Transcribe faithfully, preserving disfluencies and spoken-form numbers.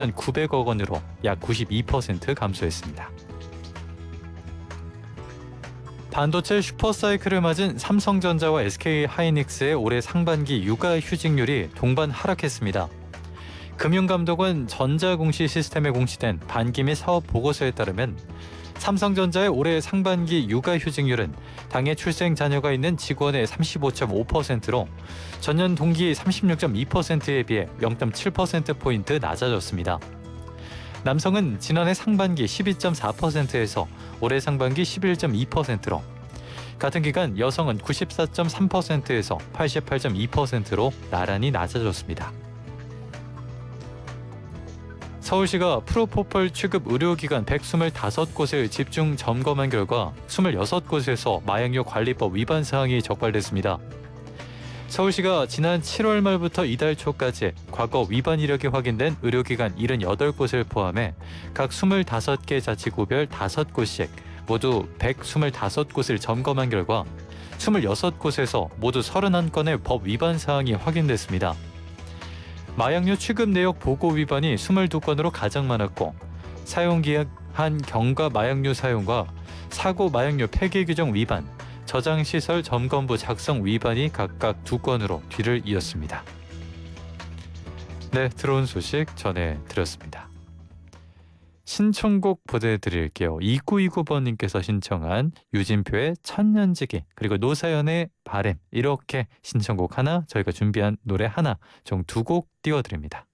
구백억 원으로 약 구십이 퍼센트 감소했습니다. 반도체 슈퍼사이클을 맞은 삼성전자와 에스케이하이닉스의 올해 상반기 육아휴직률이 동반 하락했습니다. 금융감독원 전자공시 시스템에 공시된 반기 및 사업 보고서에 따르면 삼성전자의 올해 상반기 육아휴직률은 당해 출생 자녀가 있는 직원의 삼십오 점 오 퍼센트로 전년 동기 삼십육 점 이 퍼센트에 비해 영 점 칠 퍼센트포인트 낮아졌습니다. 남성은 지난해 상반기 십이 점 사 퍼센트에서 올해 상반기 십일 점 이 퍼센트로, 같은 기간 여성은 구십사 점 삼 퍼센트에서 팔십팔 점 이 퍼센트로 나란히 낮아졌습니다. 서울시가 프로포폴 취급 의료기관 백이십오 곳을 집중 점검한 결과 이십육 곳에서 마약류 관리법 위반 사항이 적발됐습니다. 서울시가 지난 칠월 말부터 이달 초까지 과거 위반 이력이 확인된 의료기관 칠십팔 곳을 포함해 각 이십오 개 자치구별 다섯 곳씩 모두 백이십오 곳을 점검한 결과 이십육 곳에서 모두 삼십일 건의 법 위반 사항이 확인됐습니다. 마약류 취급 내역 보고 위반이 이십이 건으로 가장 많았고, 사용기한 경과 마약류 사용과 사고 마약류 폐기 규정 위반, 저장시설 점검부 작성 위반이 각각 두 건으로 뒤를 이었습니다. 네, 들어온 소식 전해드렸습니다. 신청곡 보내드릴게요. 이구이구 번님께서 신청한 유진표의 천년지기, 그리고 노사연의 바램, 이렇게 신청곡 하나, 저희가 준비한 노래 하나 총 두 곡 띄워드립니다.